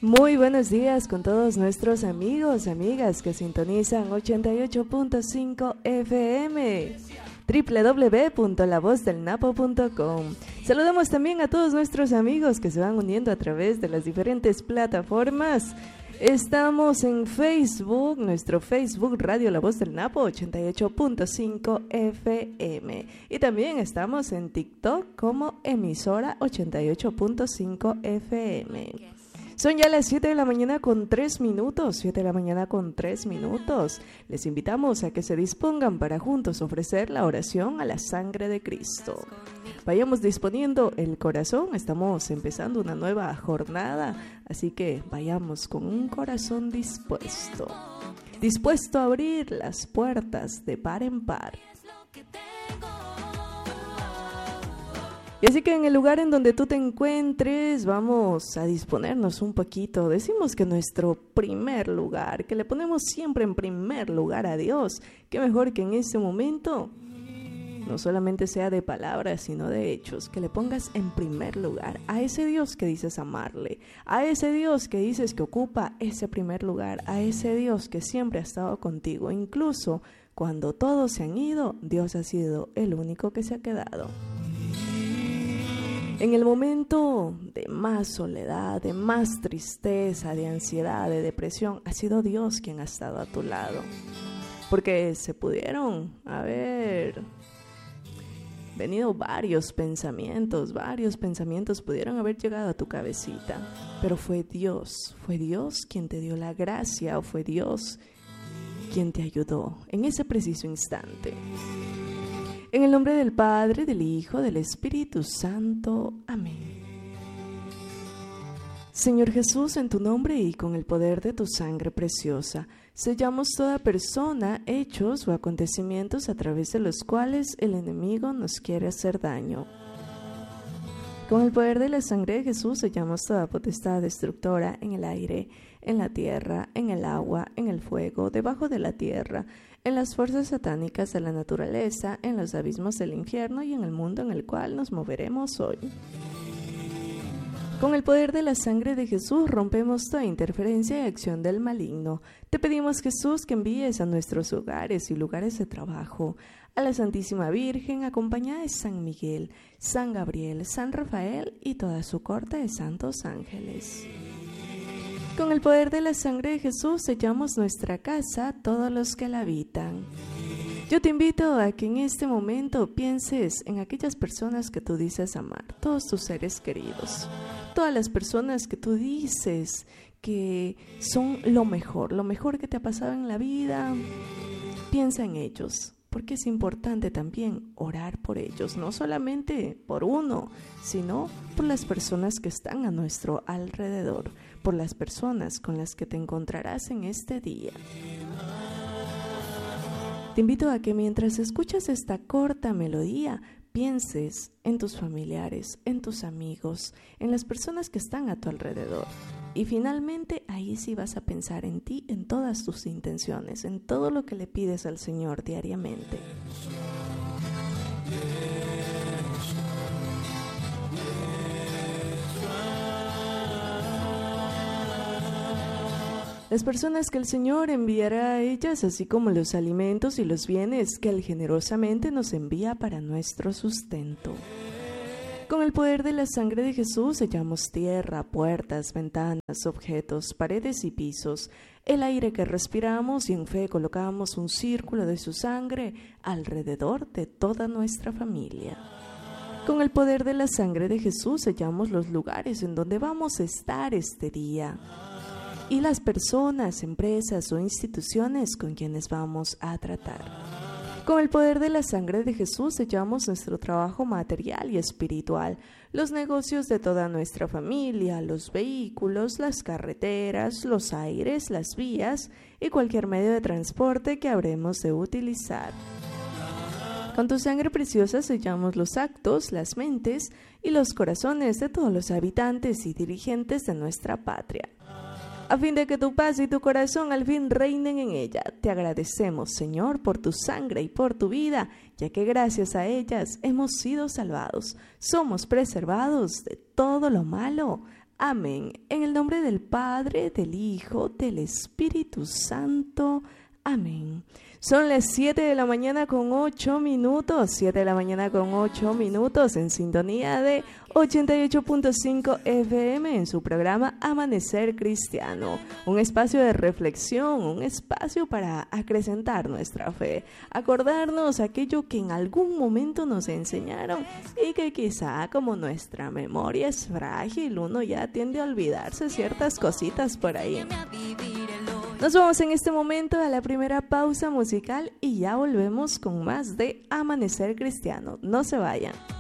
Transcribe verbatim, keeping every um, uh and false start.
Muy buenos días con todos nuestros amigos, amigas que sintonizan ochenta y ocho punto cinco F M, doble u doble u doble u punto la voz del napo punto com. Saludamos también a todos nuestros amigos que se van uniendo a través de las diferentes plataformas. Estamos en Facebook, nuestro Facebook Radio La Voz del Napo ochenta y ocho punto cinco F M. Y también estamos en TikTok como emisora ochenta y ocho punto cinco F M. Son ya las siete de la mañana con tres minutos, siete de la mañana con tres minutos. Les invitamos a que se dispongan para juntos ofrecer la oración a la sangre de Cristo. Vayamos disponiendo el corazón, estamos empezando una nueva jornada, así que vayamos con un corazón dispuesto, dispuesto a abrir las puertas de par en par. Y así que en el lugar en donde tú te encuentres, vamos a disponernos un poquito. Decimos que nuestro primer lugar, que le ponemos siempre en primer lugar a Dios, qué mejor que en este momento no solamente sea de palabras, sino de hechos, que le pongas en primer lugar a ese Dios que dices amarle, a ese Dios que dices que ocupa ese primer lugar, a ese Dios que siempre ha estado contigo. Incluso cuando todos se han ido, Dios ha sido el único que se ha quedado. En el momento de más soledad, de más tristeza, de ansiedad, de depresión, ha sido Dios quien ha estado a tu lado. Porque se pudieron haber venido varios pensamientos, varios pensamientos pudieron haber llegado a tu cabecita. Pero fue Dios, fue Dios quien te dio la gracia, o fue Dios quien te ayudó en ese preciso instante. En el nombre del Padre, del Hijo, del Espíritu Santo. Amén. Señor Jesús, en tu nombre y con el poder de tu sangre preciosa, sellamos toda persona, hechos o acontecimientos a través de los cuales el enemigo nos quiere hacer daño. Con el poder de la sangre de Jesús sellamos toda potestad destructora en el aire, en la tierra, en el agua, en el fuego, debajo de la tierra, en las fuerzas satánicas de la naturaleza, en los abismos del infierno y en el mundo en el cual nos moveremos hoy. Con el poder de la sangre de Jesús rompemos toda interferencia y acción del maligno. Te pedimos, Jesús, que envíes a nuestros hogares y lugares de trabajo a la Santísima Virgen, acompañada de San Miguel, San Gabriel, San Rafael y toda su corte de santos ángeles. Con el poder de la sangre de Jesús sellamos nuestra casa, todos los que la habitan. Yo te invito a que en este momento pienses en aquellas personas que tú dices amar, todos tus seres queridos, todas las personas que tú dices que son lo mejor, lo mejor que te ha pasado en la vida. Piensa en ellos, porque es importante también orar por ellos, no solamente por uno, sino por las personas que están a nuestro alrededor, por las personas con las que te encontrarás en este día. Te invito a que mientras escuchas esta corta melodía, pienses en tus familiares, en tus amigos, en las personas que están a tu alrededor. Y finalmente ahí sí vas a pensar en ti, en todas tus intenciones, en todo lo que le pides al Señor diariamente. Las personas que el Señor enviará a ellas, así como los alimentos y los bienes que Él generosamente nos envía para nuestro sustento. Con el poder de la sangre de Jesús sellamos tierra, puertas, ventanas, objetos, paredes y pisos, el aire que respiramos, y en fe colocamos un círculo de su sangre alrededor de toda nuestra familia. Con el poder de la sangre de Jesús sellamos los lugares en donde vamos a estar este día y las personas, empresas o instituciones con quienes vamos a tratar. Con el poder de la sangre de Jesús sellamos nuestro trabajo material y espiritual, los negocios de toda nuestra familia, los vehículos, las carreteras, los aires, las vías y cualquier medio de transporte que habremos de utilizar. Con tu sangre preciosa sellamos los actos, las mentes y los corazones de todos los habitantes y dirigentes de nuestra patria, a fin de que tu paz y tu corazón al fin reinen en ella. Te agradecemos, Señor, por tu sangre y por tu vida, ya que gracias a ellas hemos sido salvados. Somos preservados de todo lo malo. Amén. En el nombre del Padre, del Hijo, del Espíritu Santo. Amén. Son las siete de la mañana con ocho minutos, siete de la mañana con ocho minutos en sintonía de ochenta y ocho punto cinco F M en su programa Amanecer Cristiano, un espacio de reflexión, un espacio para acrecentar nuestra fe, acordarnos aquello que en algún momento nos enseñaron y que quizá como nuestra memoria es frágil, uno ya tiende a olvidarse ciertas cositas por ahí. Nos vamos en este momento a la primera pausa musical y ya volvemos con más de Amanecer Cristiano. No se vayan.